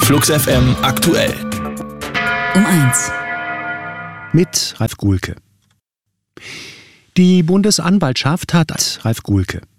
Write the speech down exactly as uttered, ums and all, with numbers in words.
Flux F M aktuell. Um eins. Mit Ralf Guhlke. Die Bundesanwaltschaft hat Ralf Guhlke.